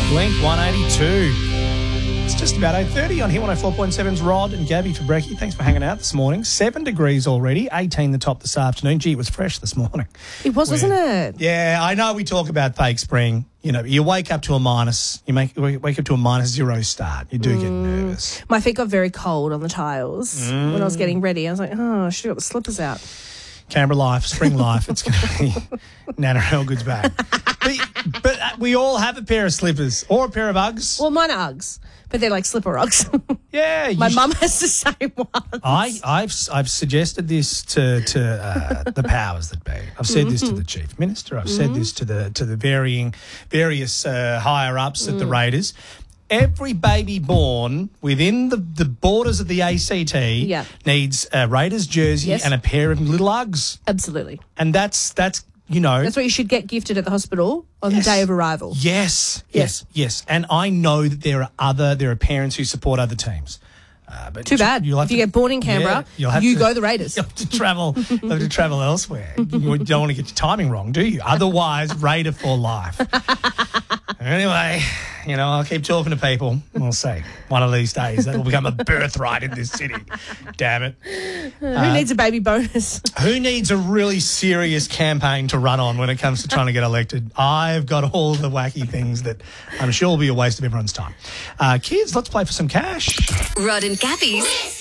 Blink 182. It's just about 8:30 on here 104.7's Rod and Gabby for brekkie. Thanks for hanging out this morning. 7 degrees already, 18 the top this afternoon. Gee, it was fresh this morning. It was, wasn't it? Yeah, I know we talk about fake spring. You know, you wake up to a minus. You wake up to a -0 start. You do get nervous. My feet got very cold on the tiles when I was getting ready. I was like, I should have got the slippers out. Canberra life, spring life. It's going to be Nana Hellgood's back. But we all have a pair of slippers or a pair of Uggs. Well, mine are Uggs, but they're like slipper Uggs. Yeah. My mum has the same ones. I've suggested this to the powers that be. I've said this to the Chief Minister. I've said this to the various higher ups at the Raiders. Every baby born within the borders of the ACT needs a Raiders jersey and a pair of little Uggs. Absolutely. And that's you know. That's what you should get gifted at the hospital on the day of arrival. Yes. And I know that there are parents who support other teams. But too bad. If you get born in Canberra, you go the Raiders. You have to travel elsewhere. You don't want to get your timing wrong, do you? Otherwise, Raider for life. Anyway, I'll keep talking to people. We'll see. One of these days, that will become a birthright in this city. Damn it. Who needs a baby bonus? Who needs a really serious campaign to run on when it comes to trying to get elected? I've got all the wacky things that I'm sure will be a waste of everyone's time. Kids, let's play for some cash. Rod and Gabby's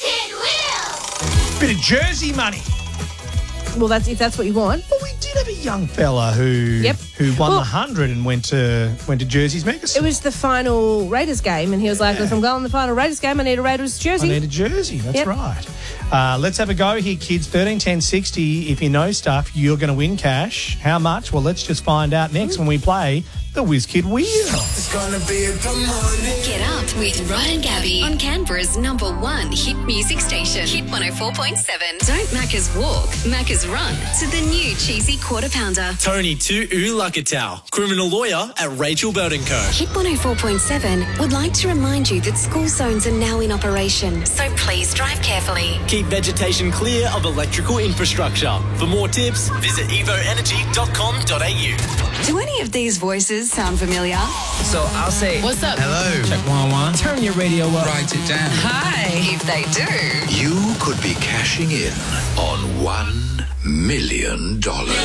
Bit of jersey money. Well, if that's what you want. Well, we did have a young fella who won the 100 and went to Jersey's Megas. It was the final Raiders game, and he was like, if I'm going to the final Raiders game, I need a Raiders jersey. I need a jersey, that's right. Let's have a go here, kids. 13 10 60. If you know stuff, you're going to win cash. How much? Well, let's just find out next when we play the WizKid Wheel. It's gonna be a good morning. Get up with Rod and Gabby on Canberra's #1 hit music station, Hit 104.7. Don't Macca's walk, Macca's run to the new cheesy quarter pounder. Tony to Ulakatau, criminal lawyer at Rachel Burton Co. Hit 104.7 would like to remind you that school zones are now in operation, so please drive carefully. Keep vegetation clear of electrical infrastructure. For more tips, visit evoenergy.com.au. Do any of these voices sound familiar? So I'll say, what's up? Hello. Check 1 1. Turn your radio up. Write it down. Hi. If they do, You could be cashing in on $1 million.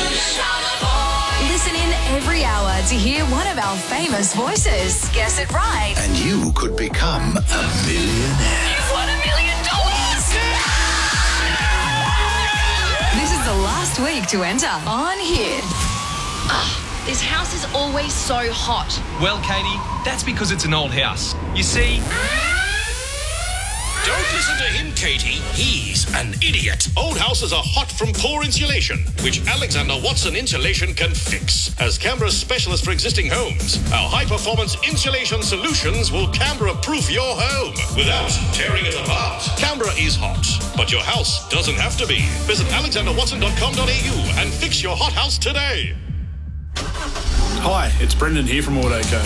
listen in every hour to hear one of our famous voices. Guess it right. And you could become a millionaire. You've won $1 million! This is the last week to enter on Hit. This house is always so hot. Well, Katie, that's because it's an old house. You see... Don't listen to him, Katie. He's an idiot. Old houses are hot from poor insulation, which Alexander Watson Insulation can fix. As Canberra's specialist for existing homes, our high-performance insulation solutions will Canberra-proof your home without tearing it apart. Canberra is hot, but your house doesn't have to be. Visit alexanderwatson.com.au and fix your hot house today. Hi, it's Brendan here from Autoco.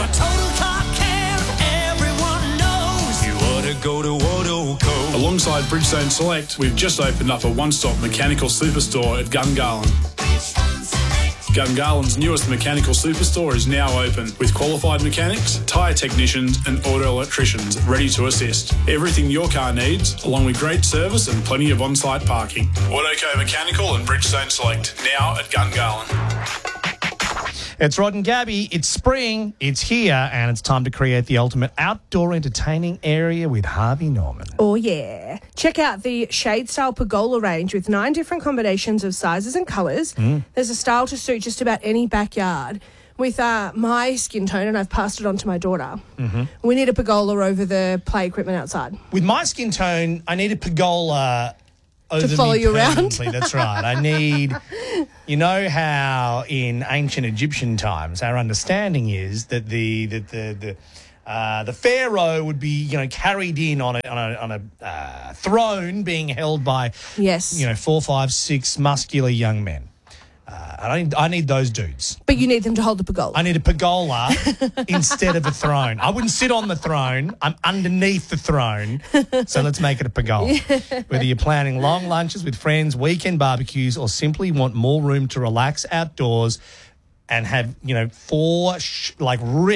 Go to Autoco. Alongside Bridgestone Select, we've just opened up a one-stop mechanical superstore at Gungahlin. Gungahlин's newest mechanical superstore is now open with qualified mechanics, tyre technicians and auto electricians ready to assist. Everything your car needs, along with great service and plenty of on-site parking. Autoco Mechanical and Bridgestone Select, now at Gungahlin. It's Rod and Gabby. It's spring. It's here, and it's time to create the ultimate outdoor entertaining area with Harvey Norman. Oh, yeah. Check out the Shade Style Pergola range with 9 different combinations of sizes and colours. There's a style to suit just about any backyard. With my skin tone, and I've passed it on to my daughter, we need a pergola over the play equipment outside. With my skin tone, I need a pergola over to follow me you around. permanently. That's right. I need... You know how in ancient Egyptian times our understanding is that the pharaoh would be carried in on a throne being held by 4, 5, 6 muscular young men. I need those dudes. But you need them to hold the pergola. I need a pergola instead of a throne. I wouldn't sit on the throne. I'm underneath the throne. So let's make it a pergola. Whether you're planning long lunches with friends, weekend barbecues, or simply want more room to relax outdoors and have, 4 ripped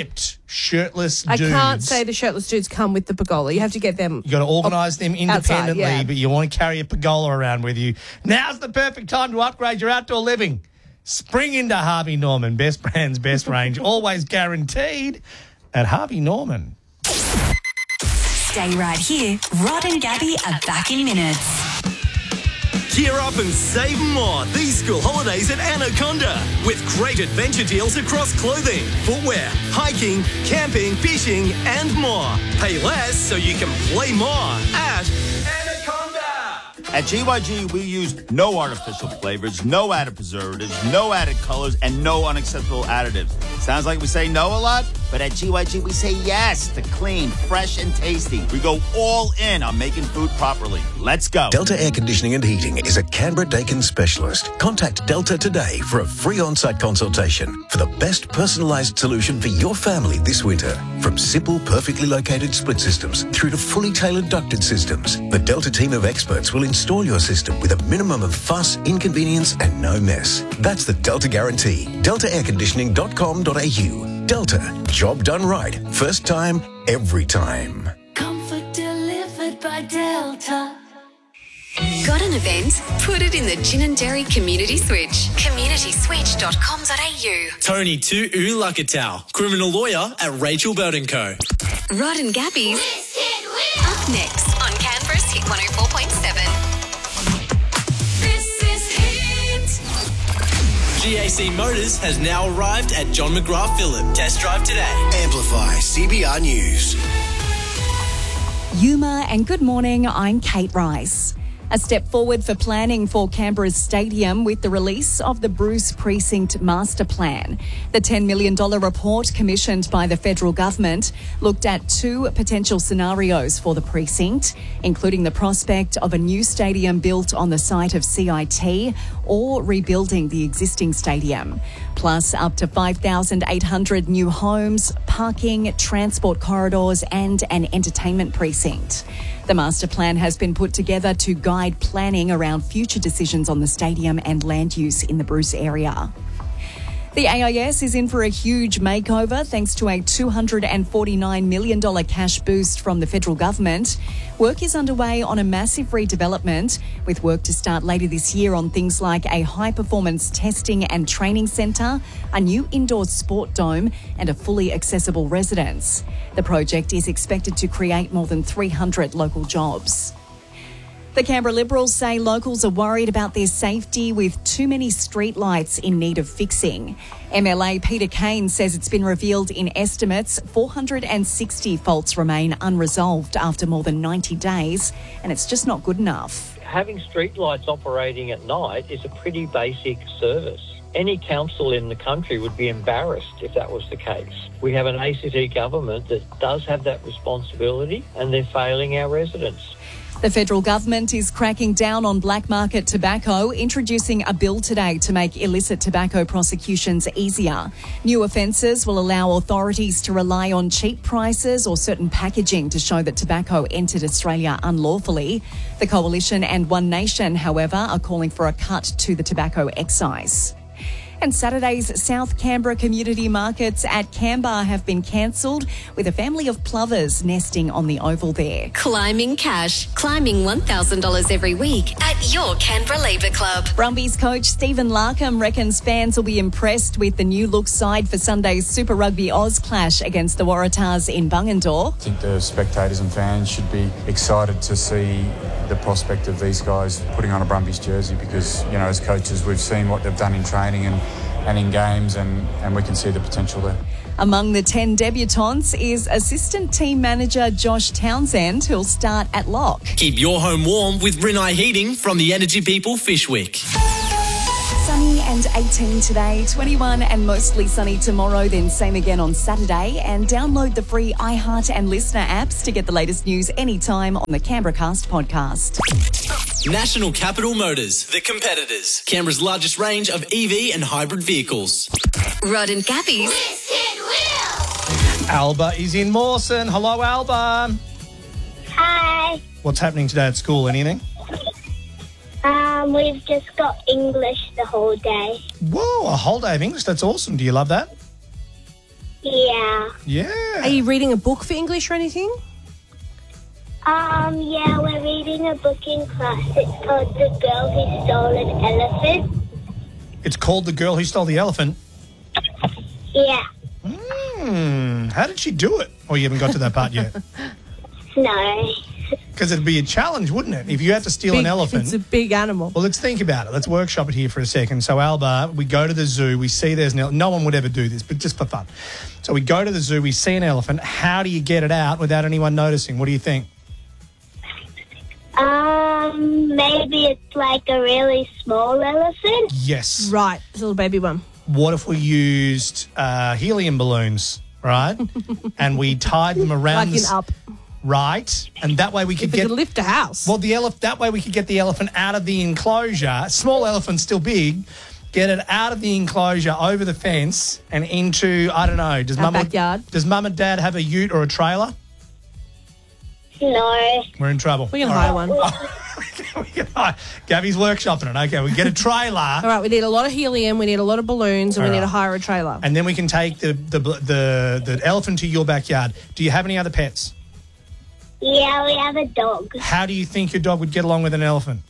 shirtless I dudes. can't say the shirtless dudes come with the pergola. You have to get them. You got to organise them independently, outside, yeah. but you want to carry a pergola around with you. Now's the perfect time to upgrade your outdoor living. Spring into Harvey Norman. Best brands, best range. Always guaranteed at Harvey Norman. Stay right here. Rod and Gabby are back in minutes. Gear up and save more these school holidays at Anaconda with great adventure deals across clothing, footwear, hiking, camping, fishing and more. Pay less so you can play more at Anaconda. At GYG, we use no artificial flavors, no added preservatives, no added colors, and no unacceptable additives. Sounds like we say no a lot, but at GYG, we say yes to clean, fresh, and tasty. We go all in on making food properly. Let's go. Delta Air Conditioning and Heating is a Canberra-Dakin specialist. Contact Delta today for a free on-site consultation for the best personalised solution for your family this winter. From simple, perfectly located split systems through to fully tailored ducted systems, the Delta team of experts will install your system with a minimum of fuss, inconvenience, and no mess. That's the Delta guarantee. DeltaAirConditioning.com.au. Delta. Job done right. First time, every time. Comfort delivered by Delta. Got an event? Put it in the Ginninderry Community Switch. CommunitySwitch.com.au. Tony Tu'u Lakatau, criminal lawyer at Rachel Bird & Co. Rod and Gabby's up next on Canberra's Hit 104.7. This is Hit. GAC Motors has now arrived at John McGrath Phillip. Test drive today. Amplify CBR News. Yuma and good morning, I'm Kate Rice. A step forward for planning for Canberra's stadium with the release of the Bruce Precinct Master Plan. The $10 million report commissioned by the federal government looked at two potential scenarios for the precinct, including the prospect of a new stadium built on the site of CIT or rebuilding the existing stadium, plus up to 5,800 new homes, parking, transport corridors and an entertainment precinct. The master plan has been put together to guide planning around future decisions on the stadium and land use in the Bruce area. The AIS is in for a huge makeover thanks to a $249 million cash boost from the federal government. Work is underway on a massive redevelopment, with work to start later this year on things like a high-performance testing and training centre, a new indoor sport dome and a fully accessible residence. The project is expected to create more than 300 local jobs. The Canberra Liberals say locals are worried about their safety with too many streetlights in need of fixing. MLA Peter Kane says it's been revealed in estimates 460 faults remain unresolved after more than 90 days, and it's just not good enough. Having streetlights operating at night is a pretty basic service. Any council in the country would be embarrassed if that was the case. We have an ACT government that does have that responsibility, and they're failing our residents. The federal government is cracking down on black market tobacco, introducing a bill today to make illicit tobacco prosecutions easier. New offences will allow authorities to rely on cheap prices or certain packaging to show that tobacco entered Australia unlawfully. The Coalition and One Nation, however, are calling for a cut to the tobacco excise. And Saturday's South Canberra community markets at Canberra have been cancelled, with a family of plovers nesting on the oval there. Climbing cash. Climbing $1,000 every week at your Canberra Labour Club. Brumbies coach Stephen Larkham reckons fans will be impressed with the new look side for Sunday's Super Rugby Oz clash against the Waratahs in Bungendore. I think the spectators and fans should be excited to see the prospect of these guys putting on a Brumbies jersey because, you know, as coaches we've seen what they've done in training and in games and we can see the potential there. Among the 10 debutants is assistant team manager Josh Townsend, who'll start at lock. Keep your home warm with Rinnai Heating from the Energy People Fishwick. Sunny and 18 today, 21 and mostly sunny tomorrow, then same again on Saturday. And download the free iHeart and Listener apps to get the latest news anytime on the Canberra Cast podcast. National Capital Motors, the competitors. Canberra's largest range of EV and hybrid vehicles. Rod and Gabby's Alba is in Mawson. Hello, Alba. Hi. What's happening today at school? Anything? We've just got English the whole day. Whoa, a whole day of English. That's awesome. Do you love that? Yeah. Yeah. Are you reading a book for English or anything? Yeah, we're reading a book in class. It's called The Girl Who Stole an Elephant. It's called The Girl Who Stole the Elephant. Yeah. How did she do it? Oh, you haven't got to that part yet. No. Because it'd be a challenge, wouldn't it? If you had to steal an elephant. It's a big animal. Well, let's think about it. Let's workshop it here for a second. So, Alba, we go to the zoo. We see there's an elephant. No one would ever do this, but just for fun. So we go to the zoo. We see an elephant. How do you get it out without anyone noticing? What do you think? Maybe it's like a really small elephant. Yes. Right, it's a little baby one. What if we used helium balloons, right? And we tied them around Like an up. Right, and that way we could If it could lift a house. Well, that way we could get the elephant out of the enclosure. Small elephant, still big. Get it out of the enclosure, over the fence, and into, I don't know. Does backyard. Does Mum and Dad have a ute or a trailer? No. We're in trouble. We can All hire right. one. Gabby's workshopping it. Okay, we get a trailer. All right, we need a lot of helium, we need a lot of balloons, and we need to hire a trailer. And then we can take the elephant to your backyard. Do you have any other pets? Yeah, we have a dog. How do you think your dog would get along with an elephant?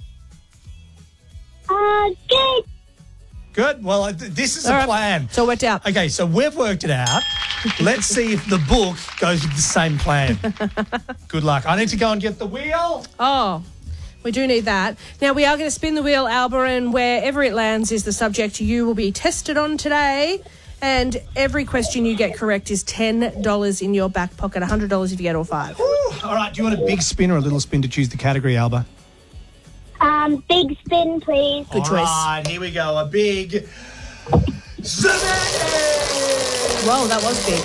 Good. Good. Well, this is All a right. plan. So it worked out. Okay, so we've worked it out. Let's see if the book goes with the same plan. Good luck. I need to go and get the wheel. Oh, we do need that. Now, we are going to spin the wheel, Alba, and wherever it lands is the subject you will be tested on today. And every question you get correct is $10 in your back pocket, $100 if you get all five. All right, do you want a big spin or a little spin to choose the category, Alba? Big spin, please. Good choice. All right, here we go. A big Whoa, that was big.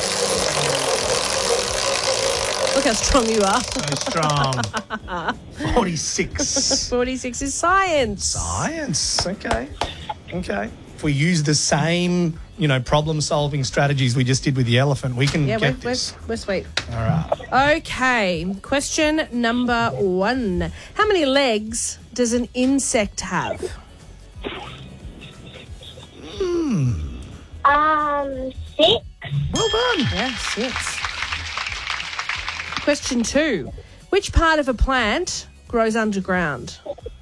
Look how strong you are. So strong. 46. 46 is science. Science. Okay. If we use the same, problem-solving strategies we just did with the elephant, we can get this. We're sweet. All right. Okay, question number 1. How many legs does an insect have? 6. Well done. Yeah, 6. Question 2. Which part of a plant grows underground?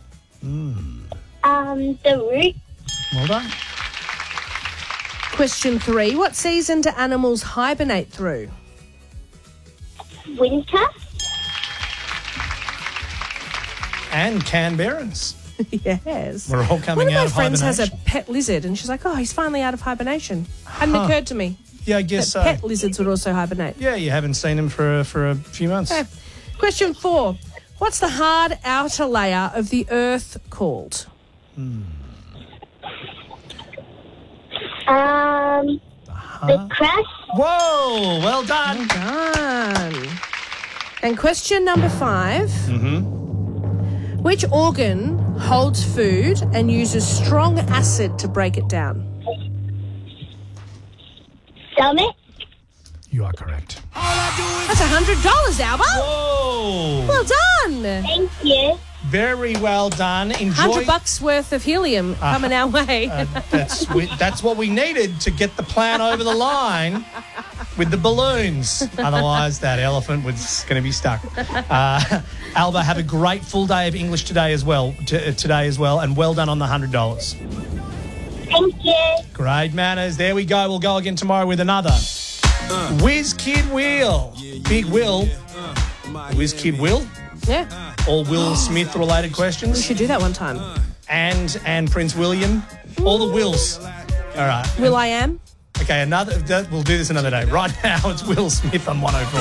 The root. Well done. Question 3. What season do animals hibernate through? Winter. And Canberrans. Yes. We're all coming One out of of my friends has a hibernation. pet lizard, and she's like, "Oh, he's finally out of hibernation." Hadn't occurred to me. Yeah, I guess so. Pet lizards would also hibernate. Yeah, you haven't seen them for a few months. Okay. Question 4. What's the hard outer layer of the Earth called? The crust. Whoa, well done. Done. And question number 5. Which organ holds food and uses strong acid to break it down? Stomach. You are correct. That's $100, Alba. Whoa. Well done. Thank you. Very well done. Enjoy. $100 worth of helium coming our way. That's what we needed to get the plan over the line with the balloons. Otherwise, that elephant was going to be stuck. Alba, have a great full day of English today as well, and well done on the $100. Thank you. Great manners. There we go. We'll go again tomorrow with another Whiz Kid Wheel. Big Will. Whiz Kid Will. Yeah. All Will Smith related questions. We should do that one time. And Prince William. All the Wills. All right. Will I am? Okay, we'll do this another day. Right now, it's Will Smith on 104.